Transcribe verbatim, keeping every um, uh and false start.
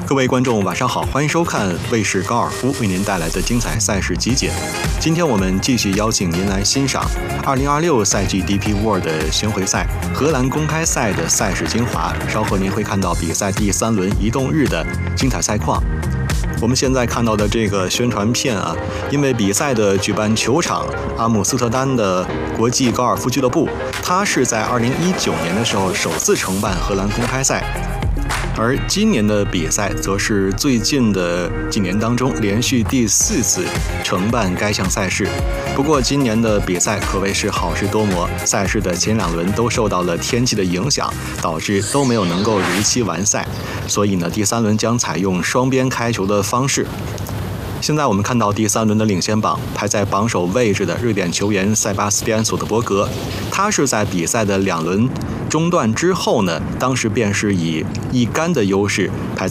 各位观众晚上好，欢迎收看卫视高尔夫为您带来的精彩赛事集锦。今天我们继续邀请您来欣赏二零二六赛季 D P World 的巡回赛荷兰公开赛的赛事精华，稍后您会看到比赛第三轮移动日的精彩赛况。我们现在看到的这个宣传片啊，因为比赛的举办球场阿姆斯特丹的国际高尔夫俱乐部，它是在二零一九年的时候首次承办荷兰公开赛。而今年的比赛则是最近的几年当中连续第四次承办该项赛事。不过今年的比赛可谓是好事多磨，赛事的前两轮都受到了天气的影响，导致都没有能够如期完赛，所以呢，第三轮将采用双边开球的方式。现在我们看到第三轮的领先榜，排在榜首位置的瑞典球员塞巴斯蒂安·索德伯格，他是在比赛的两轮中断之后呢，当时便是以一杆的优势排在